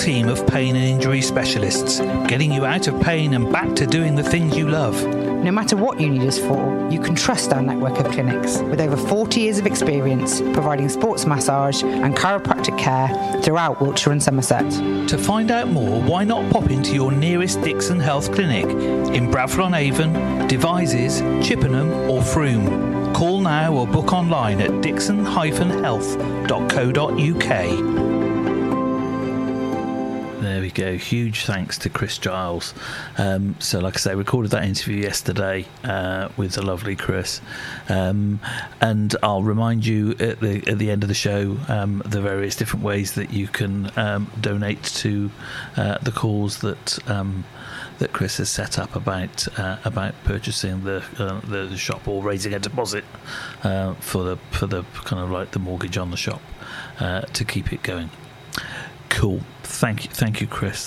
team of pain and injury specialists, getting you out of pain and back to doing the things you love. No matter what you need us for, you can trust our network of clinics with over 40 years of experience providing sports massage and chiropractic care throughout Wiltshire and Somerset. To find out more, why not pop into your nearest Dixon Health Clinic in Bradford-on-Avon, Devizes, Chippenham or Frome. Call now or book online at dixon-health.co.uk. There we go. Huge thanks to Chris Giles. So, like I say, recorded that interview yesterday with the lovely Chris. And I'll remind you at the end of the show the various different ways that you can donate to the cause that Chris has set up about purchasing the shop or raising a deposit for the kind of like the mortgage on the shop to keep it going. Cool. Thank you, Chris.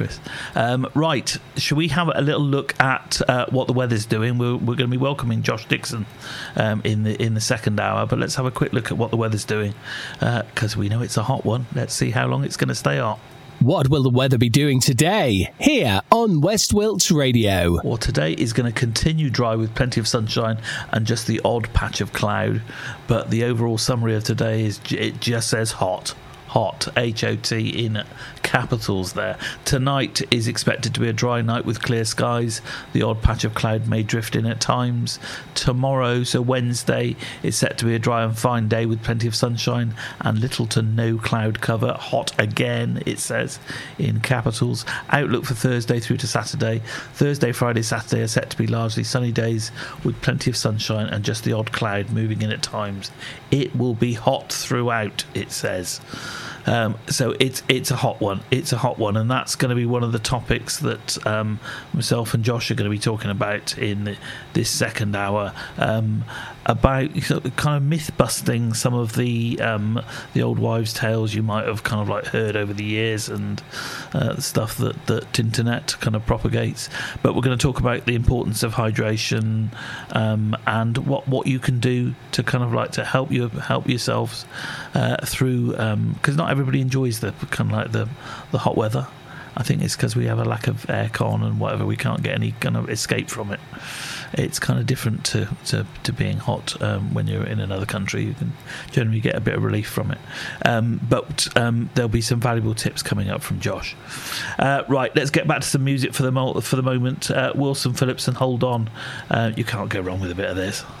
Right, shall we have a little look at what the weather's doing? We're going to be welcoming Josh Dixon in the second hour, but let's have a quick look at what the weather's doing because we know it's a hot one. Let's see how long it's going to stay hot. What will the weather be doing today here on West Wilts Radio? Well, today is going to continue dry with plenty of sunshine and just the odd patch of cloud, but the overall summary of today is it just says hot, H-O-T in capitals there. Tonight is expected to be a dry night with clear skies. The odd patch of cloud may drift in at times. Tomorrow, so Wednesday, is set to be a dry and fine day with plenty of sunshine and little to no cloud cover. Hot again, it says in capitals. Outlook for Thursday through to Saturday. Thursday, Friday, Saturday are set to be largely sunny days with plenty of sunshine and just the odd cloud moving in at times. It will be hot throughout, it says. So it's a hot one. It's a hot one, and that's going to be one of the topics that myself and Josh are going to be talking about in this second hour. About kind of myth busting some of the old wives' tales you might have kind of like heard over the years and the stuff that internet kind of propagates. But we're going to talk about the importance of hydration and what you can do to kind of like to help yourselves through because not everybody enjoys the kind of like the hot weather. I think it's because we have a lack of aircon and whatever. We can't get any kind of escape from it. It's kind of different to being hot when you're in another country. You can generally get a bit of relief from it. But there'll be some valuable tips coming up from Josh. Right, let's get back to some music for the moment. Wilson Phillips and Hold On. You can't go wrong with a bit of this.